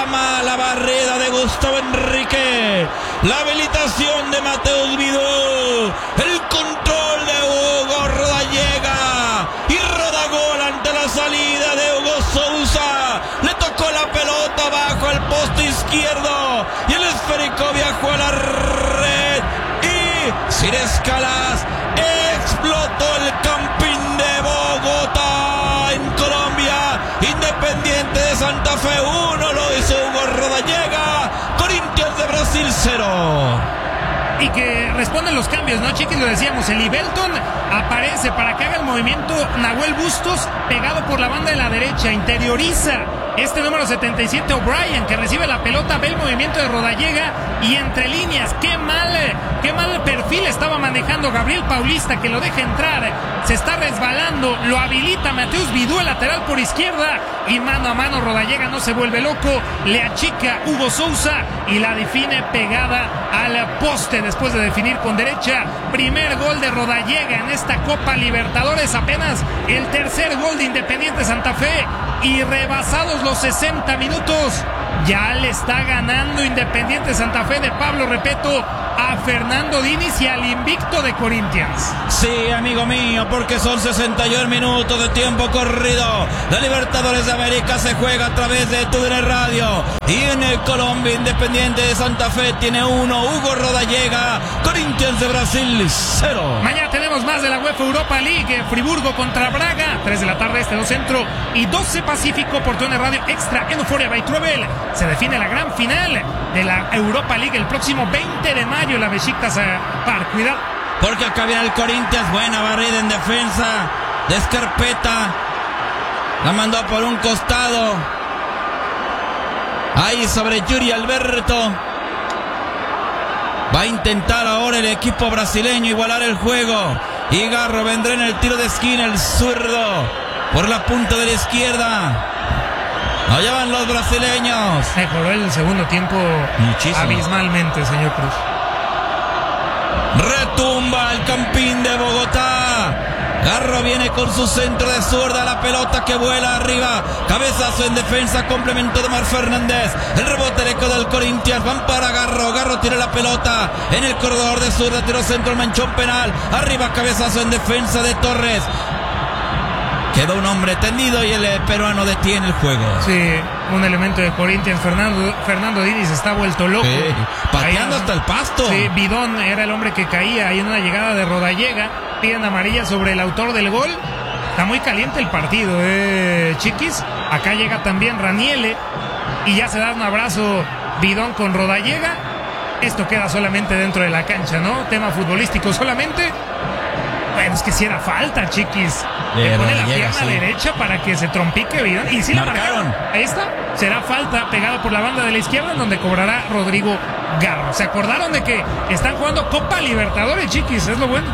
llama la barrida de Gustavo Enrique, la habilitación de Mateus Vidú, el control de Hugo Rodallega y Rodagol ante la salida de Hugo Sousa. Le tocó la pelota bajo el poste izquierdo y el esférico viajó a la red y sin escalas explotó el Campín de Bogotá en Colombia. Independiente de Santa Fe 1, lo hizo Hugo Rodallega. Corinthians de Brasil 0. Y que responden los cambios, ¿no, Chiquis? Lo decíamos, el Ibelton aparece para que haga el movimiento Nahuel Bustos, pegado por la banda de la derecha, interioriza este número 77 O'Brien, que recibe la pelota, ve el movimiento de Rodallega y entre líneas, qué mal perfil estaba manejando Gabriel Paulista, que lo deja entrar, se está resbalando, lo habilita Mateus Vidú, el lateral por izquierda, y mano a mano Rodallega no se vuelve loco, le achica Hugo Sousa y la define pegada al poste después de definir con derecha. Primer gol de Rodallega en esta Copa Libertadores, apenas el tercer gol de Independiente Santa Fe, y rebasados los 60 minutos, ya le está ganando Independiente Santa Fe de Pablo Repeto a Fernando Diniz y al invicto de Corinthians. Sí, amigo mío, porque son 61 minutos de tiempo corrido. La Libertadores de América se juega a través de TUDN Radio. Y en el Colombia, Independiente de Santa Fe tiene 1, Hugo Rodallega. Corinthians de Brasil 0. Mañana tenemos más de la UEFA Europa League. Friburgo contra Braga, 3 de la tarde este, 2 centro y 12 Pacífico por TUDN Radio Extra en Euphoria by Trouble. Se define la gran final de la Europa League el próximo 20 de mayo. La Besiktas Park, cuidado. Porque acá viene el Corinthians, buena barrida en defensa de Scarpetta. La mandó por un costado. Ahí sobre Yuri Alberto. Va a intentar ahora el equipo brasileño igualar el juego. Y Garro vendrá en el tiro de esquina, el zurdo por la punta de la izquierda. Allá van los brasileños. Mejoró el segundo tiempo muchísimo, abismalmente, señor Cruz. Retumba el Campín de Bogotá. Garro viene con su centro de zurda, la pelota que vuela arriba, cabezazo en defensa, complemento de Omar Fernández, el rebote eco del Corinthians, van para Garro, Garro tira la pelota en el corredor de zurda, tiro centro, el manchón penal, arriba cabezazo en defensa de Torres. Quedó un hombre tendido y el peruano detiene el juego. Sí, un elemento de Corinthians, Fernando Diniz está vuelto loco. Sí, pateando hasta el pasto. Sí, Bidón era el hombre que caía ahí en una llegada de Rodallega. Piden amarilla sobre el autor del gol. Está muy caliente el partido, Chiquis. Acá llega también Raniele y ya se da un abrazo Bidón con Rodallega. Esto queda solamente dentro de la cancha, ¿no? Tema futbolístico solamente. Bueno, es que si era falta, Chiquis. Le pone la pierna derecha para que se trompique Bidón. Y si la marcaron. Ahí está. Será falta pegado por la banda de la izquierda, en donde cobrará Rodrigo Garro. Se acordaron de que están jugando Copa Libertadores, Chiquis. Es lo bueno.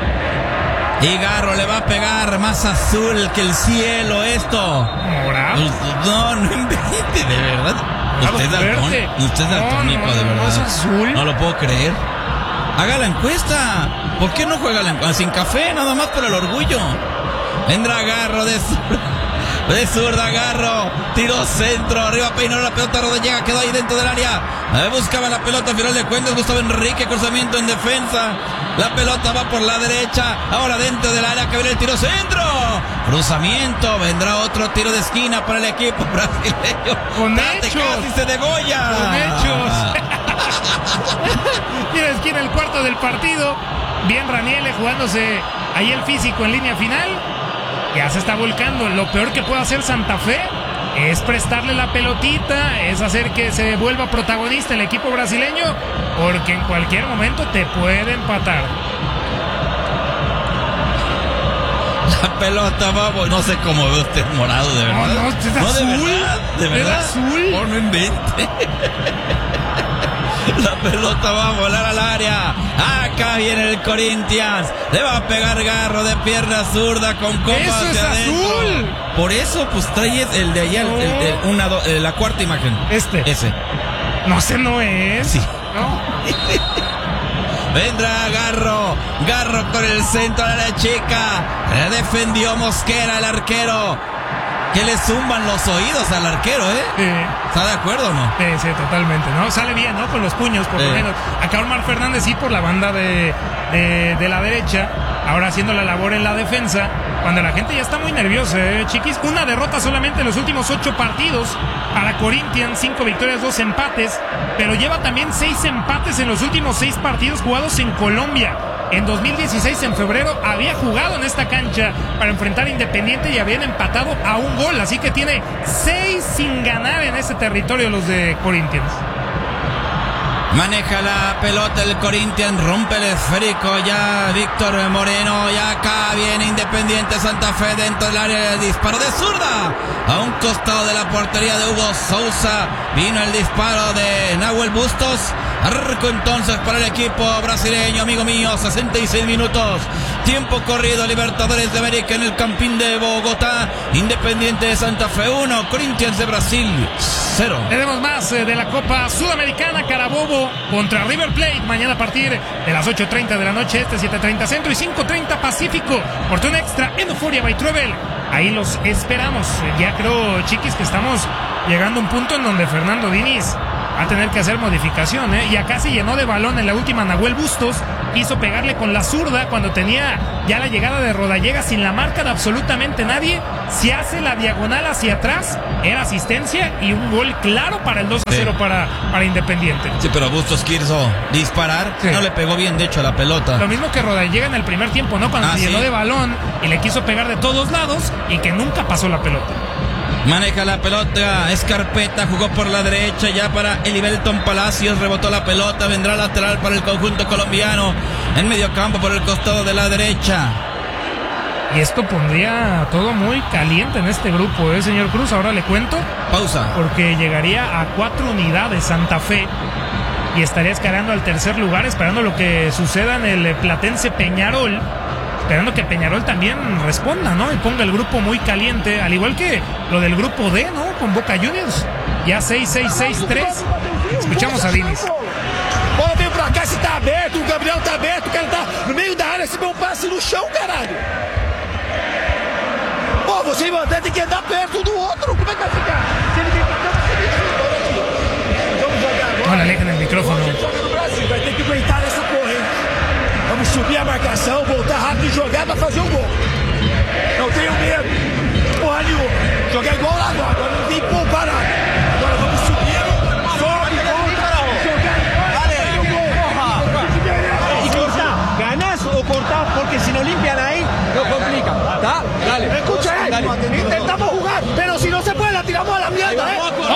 Y Garro le va a pegar más azul que el cielo esto. ¿Morado? No invente, de verdad. Usted es daltónico, de verdad. No es azul. No lo puedo creer. Haga la encuesta. ¿Por qué no juega la encuesta? Sin café, nada más por el orgullo. Vendrá Garro de zurda, Garro. Tiro centro, arriba peinó la pelota, Rodallega quedó ahí dentro del área. Buscaba la pelota, al final de cuentas Gustavo Enrique, cruzamiento en defensa. La pelota va por la derecha, ahora dentro del área que viene el tiro centro. Cruzamiento, vendrá otro tiro de esquina para el equipo brasileño. Con hechos. Casi se degolla. Con hechos. Tiro de esquina, el cuarto del partido. Bien Raniele jugándose ahí el físico en línea final. Ya se está volcando. Lo peor que puede hacer Santa Fe es prestarle la pelotita, es hacer que se vuelva protagonista el equipo brasileño, porque en cualquier momento te puede empatar. La pelota va, no sé cómo ve usted morado, de verdad. No, es azul. De verdad. Es azul. No invente. La pelota va a volar al área. Acá viene el Corinthians. Le va a pegar Garro de pierna zurda con copas eso de es adentro. Azul. Por eso, pues trae el de allá, no. la cuarta imagen. Ese. No, ese no es. Sí. No. Vendrá Garro con el centro a la chica. Defendió Mosquera, el arquero. que le zumban los oídos al arquero, ¿Está de acuerdo o no? Sí, totalmente, ¿no? Sale bien, ¿no? Con los puños, por lo menos. Acá Omar Fernández sí por la banda de la derecha, ahora haciendo la labor en la defensa, cuando la gente ya está muy nerviosa, chiquis. Una derrota solamente en los últimos 8 partidos para Corinthians, 5 victorias, 2 empates, pero lleva también 6 empates en los últimos 6 partidos jugados en Colombia. En 2016, en febrero, había jugado en esta cancha para enfrentar a Independiente y habían empatado a 1 gol. Así que tiene 6 sin ganar en ese territorio los de Corinthians. Maneja la pelota el Corinthians, rompe el esférico ya Víctor Moreno, y acá viene Independiente Santa Fe dentro del área de disparo de zurda, a un costado de la portería de Hugo Sousa, vino el disparo de Nahuel Bustos, arco entonces para el equipo brasileño, amigo mío, 66 minutos, tiempo corrido, Libertadores de América en el Campín de Bogotá, Independiente de Santa Fe 1, Corinthians de Brasil 0. Tenemos más de la Copa Sudamericana, Carabobo contra River Plate, mañana a partir de las 8:30 de la noche, 7:30 centro y 5:30 Pacífico, oportunidad extra en Euphoria by Travel. Ahí los esperamos. Ya creo, chiquis, que estamos llegando a un punto en donde Fernando Diniz va a tener que hacer modificación, y acá se llenó de balón en la última Nahuel Bustos, quiso pegarle con la zurda cuando tenía ya la llegada de Rodallega sin la marca de absolutamente nadie, se hace la diagonal hacia atrás, era asistencia y un gol claro para el 2-0 para Independiente. Sí, pero Bustos quiso disparar, no le pegó bien de hecho a la pelota. Lo mismo que Rodallega en el primer tiempo, ¿no? Cuando se llenó de balón y le quiso pegar de todos lados y que nunca pasó la pelota. Maneja la pelota, Escarpeta jugó por la derecha ya para Elivelton Palacios, rebotó la pelota, vendrá lateral para el conjunto colombiano, en medio campo por el costado de la derecha. Y esto pondría todo muy caliente en este grupo, señor Cruz. Ahora le cuento. Pausa. Porque llegaría a 4 unidades Santa Fe y estaría escalando al tercer lugar, esperando lo que suceda en el Platense Peñarol. Esperando que Peñarol también responda, ¿no? Y ponga el grupo muy caliente, al igual que lo del grupo D, ¿no? Con Boca Juniors. Ya 6-6-6-3. Escuchamos a Diniz. Bola veio pra cá, se tá aberto, o Gabriel tá aberto, o cara tá no meio da área, recebeu um passe no chão, caralho. Pô, você tem que andar perto do outro, como é que vai ficar? Se ele tem que ficar, vai ser isso. Vamos jogar agora. No le alejen el micrófono. Joga no Brasil, vai ter que aguentar nessa porra, hein? Vamos subir a marcação, voltar rápido e jogar pra fazer o gol. Não tenho medo. Porra nenhuma. Jogar igual lá agora não tem que poupar nada. Agora vamos subir, sobe, volta, jogar igual, y cortar. Ganas o cortar, porque si no limpian ahí, lo complican. ¿Está? Dale. Escucha, intentamos jugar, pero si no se puede, la tiramos a la mierda,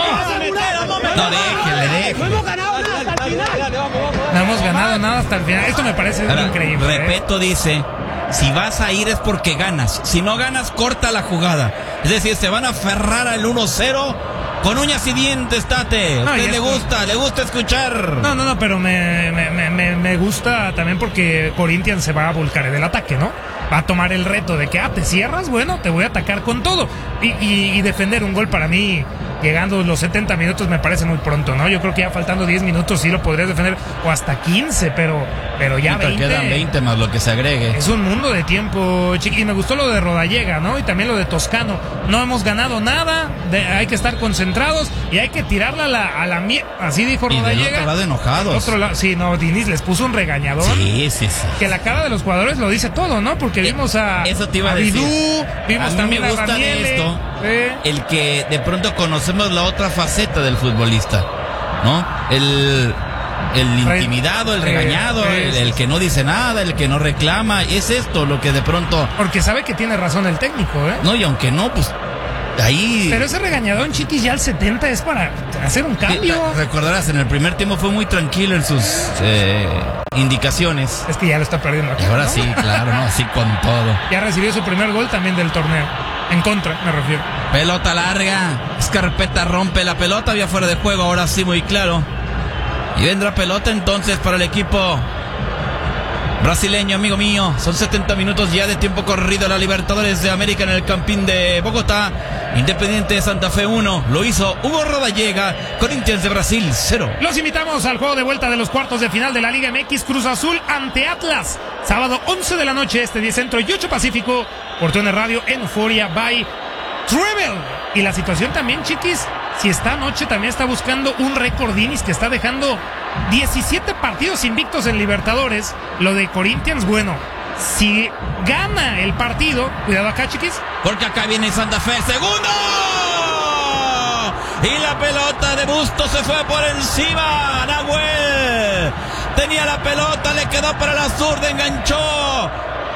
No, déjenle. No hemos ganado nada hasta el final. No hemos ganado nada hasta el final. Esto me parece increíble. Repeto, dice, si vas a ir es porque ganas. Si no ganas, corta la jugada. Es decir, se van a aferrar al 1-0 con uñas y dientes, Tate. ¿A usted le gusta escuchar? No, pero me gusta también porque Corinthians se va a volcar en el ataque, ¿no? Va a tomar el reto de que, te cierras, bueno, te voy a atacar con todo. Y defender un gol para mí, llegando los 70 minutos, me parece muy pronto, ¿no? Yo creo que ya faltando 10 minutos sí lo podrías defender, o hasta 15, pero ya 20. Quedan 20 más lo que se agregue. Es un mundo de tiempo, chiqui. Y me gustó lo de Rodallega, ¿no? Y también lo de Toscano. No hemos ganado nada, hay que estar concentrados y hay que tirarla a la mierda. Así dijo Rodallega. Y del otro lado enojados. Sí, no, Diniz les puso un regañadón. Sí. Que la cara de los jugadores lo dice todo, ¿no? Porque vimos a Bidú, vimos también a Raniele. Esto, el que de pronto conocemos la otra faceta del futbolista, ¿no? El intimidado, el regañado, el que no dice nada, el que no reclama. Es esto lo que de pronto... Porque sabe que tiene razón el técnico, No, y aunque no, pues ahí... Pero ese regañadón, chiquis, ya al 70 es para hacer un cambio. Recordarás, en el primer tiempo fue muy tranquilo en sus indicaciones. Es que ya lo está perdiendo acá, ahora, ¿no? Sí, claro, ¿no? Así con todo. Ya recibió su primer gol también del torneo. En contra, me refiero. Pelota larga. Escarpeta rompe la pelota, había fuera de juego, ahora sí muy claro. Y vendrá pelota entonces para el equipo brasileño, amigo mío. Son 70 minutos ya de tiempo corrido. La Libertadores de América en el Campín de Bogotá. Independiente de Santa Fe 1. Lo hizo Hugo Rodallega. Corinthians de Brasil 0. Los invitamos al juego de vuelta de los cuartos de final de la Liga MX. Cruz Azul ante Atlas. Sábado 11 de la noche, 10 centro y 8 Pacífico. Por TUDN Radio en Euphoria by Treble. Y la situación también, chiquis, si esta noche también está buscando un récord Guinness que está dejando 17 partidos invictos en Libertadores. Lo de Corinthians, bueno, si gana el partido, cuidado acá, chiquis, porque acá viene Santa Fe, segundo, y la pelota de Bustos se fue por encima. Nahuel tenía la pelota, le quedó para la zurda, enganchó,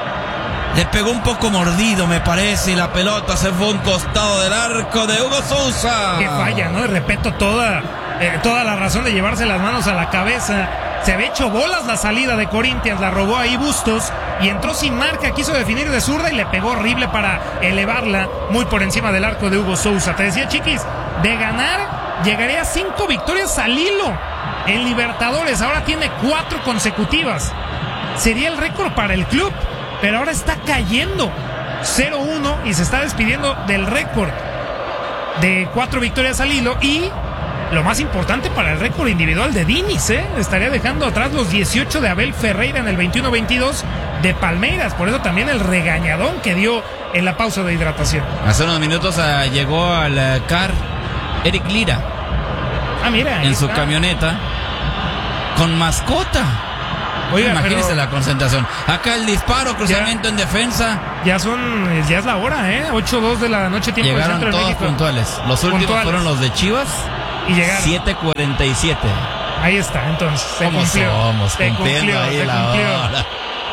le pegó un poco mordido, me parece, y la pelota se fue a un costado del arco de Hugo Sousa. Que falla, ¿no? Y repito, toda la razón de llevarse las manos a la cabeza. Se había hecho bolas la salida de Corinthians, la robó ahí Bustos y entró sin marca, quiso definir de zurda y le pegó horrible para elevarla muy por encima del arco de Hugo Sousa. Te decía, chiquis, de ganar llegaría a 5 victorias al hilo en Libertadores. Ahora tiene 4 consecutivas. Sería el récord para el club, pero ahora está cayendo 0-1 y se está despidiendo del récord de 4 victorias al hilo. Y lo más importante para el récord individual de Diniz, estaría dejando atrás los 18 de Abel Ferreira en el 21-22 de Palmeiras. Por eso también el regañadón que dio en la pausa de hidratación. Hace unos minutos llegó al CAR Eric Lira. Mira, en su camioneta con mascota. Oiga, imagínese la concentración. Acá el disparo, cruzamiento en defensa. Ya es la hora, 8:02 de la noche, tiempo del centro de México. Llegaron todos puntuales. Los últimos fueron los de Chivas. Y llegaron 7:47. Ahí está, entonces. ¿Cómo somos? Cumpliendo ahí la hora.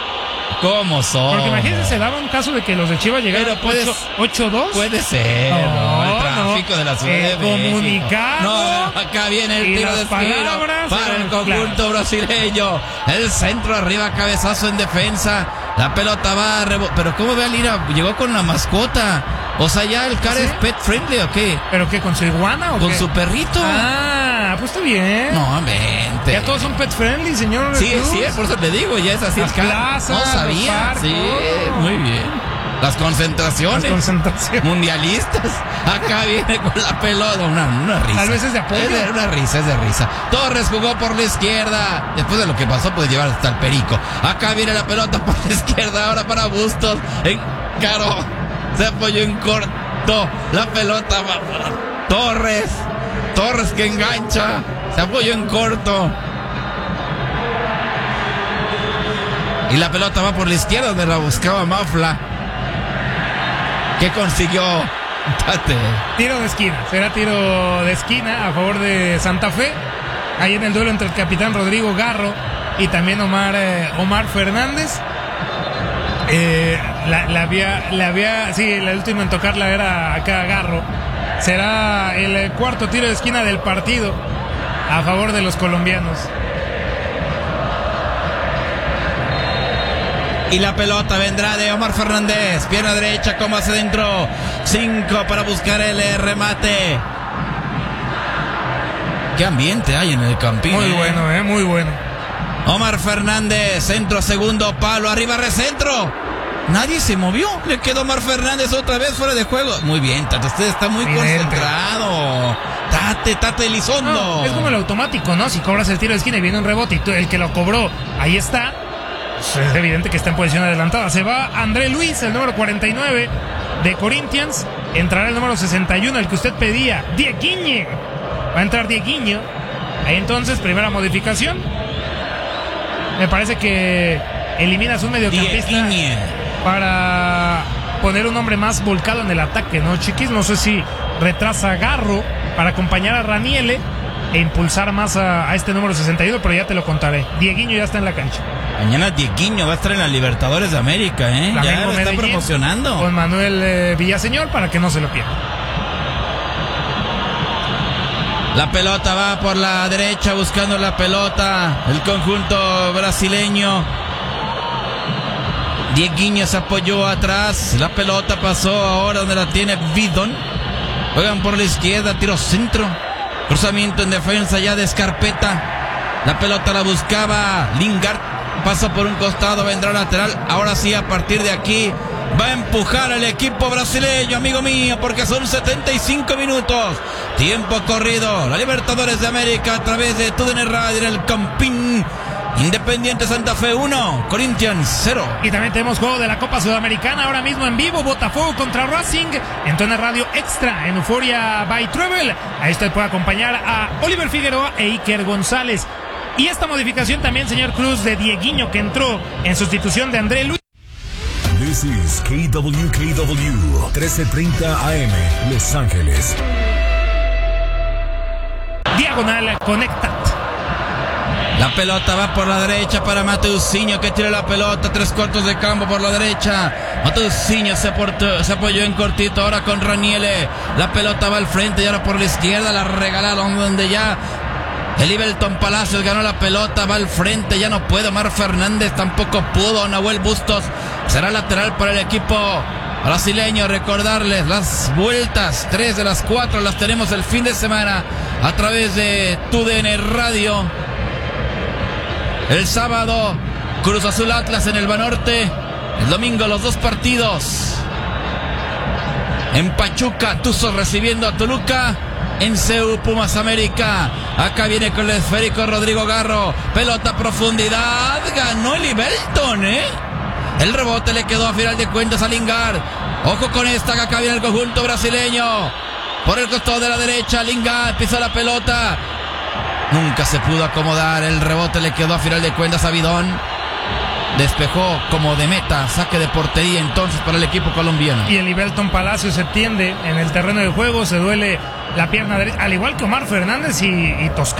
¿Cómo somos? Porque imagínense, se daba un caso de que los de Chivas llegaran 8-2. Puede ser, el tráfico de la Ciudad de México. Comunicado. No, acá viene el tiro de estilo para el conjunto brasileño. El centro arriba, cabezazo en defensa. La pelota va a pero ¿cómo ve a Lira? Llegó con la mascota. O sea, ya el cara es pet friendly o qué. ¿Pero qué? ¿Con su iguana o con qué? Su perrito. Pues está bien. No, vente. Ya todos son pet friendly, señor. Sí, por eso te digo, ya es así. Las plazas, no sabía. Sí, muy bien. Las concentraciones. Mundialistas. Acá viene con la pelota. Una risa. Tal vez es de apoyo. Es de risa. Torres jugó por la izquierda. Después de lo que pasó, puede llevar hasta el perico. Acá viene la pelota por la izquierda. Ahora para Bustos. Encaró. Se apoyó en corto. La pelota va para Torres. Torres que engancha. Se apoyó en corto. Y la pelota va por la izquierda donde la buscaba Mafla. ¿Qué consiguió? Tiro de esquina. Será tiro de esquina a favor de Santa Fe. Ahí en el duelo entre el capitán Rodrigo Garro y también Omar Fernández. La última en tocarla era acá Garro. Será el cuarto tiro de esquina del partido a favor de los colombianos. Y la pelota vendrá de Omar Fernández. Pierna derecha, como hacia adentro. 5 para buscar el remate. Qué ambiente hay en el campín. Muy bueno, muy bueno. Omar Fernández, centro, segundo palo, arriba, recentro. Nadie se movió. Le quedó Omar Fernández otra vez fuera de juego. Muy bien, Tate, usted está muy concentrado. Tate Elizondo. No, es como el automático, ¿no? Si cobras el tiro de esquina y viene un rebote y tú, el que lo cobró, ahí está. Es evidente que está en posición adelantada. Se va André Luis, el número 49 de Corinthians. Entrará el número 61, el que usted pedía, Dieguinho. Va a entrar Dieguinho. Ahí entonces, primera modificación. Me parece que eliminas un mediocampista para poner un hombre más volcado en el ataque, ¿no, chiquis? No sé si retrasa a Garro para acompañar a Raniele e impulsar más a este número 61, pero ya te lo contaré. Dieguinho ya está en la cancha. Mañana Dieguinho va a estar en la Libertadores de América, ya lo está promocionando. Con Manuel Villaseñor para que no se lo pierda. La pelota va por la derecha buscando la pelota. El conjunto brasileño. Dieguinho se apoyó atrás. La pelota pasó ahora donde la tiene Vidon. Juegan por la izquierda, tiro centro. Cruzamiento en defensa ya de Scarpetta. La pelota la buscaba Lingard. Pasa por un costado, vendrá lateral. Ahora sí, a partir de aquí va a empujar al equipo brasileño, amigo mío, porque son 75 minutos. Tiempo corrido. La Libertadores de América a través de TUDN Radio en el Campín. Independiente Santa Fe 1, Corinthians 0. Y también tenemos juego de la Copa Sudamericana ahora mismo en vivo, Botafogo contra Racing, en Tona Radio Extra, en Euforia by Travel. Ahí usted puede acompañar a Oliver Figueroa e Iker González. Y esta modificación también, señor Cruz, de Dieguinho, que entró en sustitución de André Luis. This is KWKW 1330 AM, Los Ángeles. Diagonal Conecta. La pelota va por la derecha para Mateusinho, que tira la pelota, 3/4 de campo por la derecha. Mateusinho se apoyó en cortito, ahora con Raniele. La pelota va al frente y ahora por la izquierda, la regalaron donde ya el Ibelton Palacios ganó la pelota, va al frente, ya no puede. Omar Fernández tampoco pudo. Nahuel Bustos será lateral para el equipo brasileño. Recordarles las vueltas, 3 de las 4 las tenemos el fin de semana a través de TUDN Radio. El sábado, Cruz Azul Atlas en el Banorte. El domingo, los 2 partidos. En Pachuca, Tuzos recibiendo a Toluca. En CU, Pumas América. Acá viene con el esférico Rodrigo Garro. Pelota a profundidad. Ganó el Ibelton, El rebote le quedó a final de cuentas a Lingard. Ojo con esta, que acá viene el conjunto brasileño. Por el costado de la derecha, Lingard pisa la pelota. Nunca se pudo acomodar, el rebote le quedó a final de cuentas a Bidón. Despejó como de meta, saque de portería entonces para el equipo colombiano. Y el Ibelton Palacio se tiende en el terreno de juego, se duele la pierna derecha, al igual que Omar Fernández y Toscano.